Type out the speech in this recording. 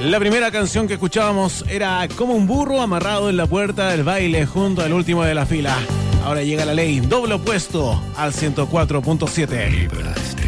La primera canción que escuchábamos era Como un burro amarrado en la puerta del baile junto al último de la fila. Ahora llega la ley, doble opuesto al 104.7.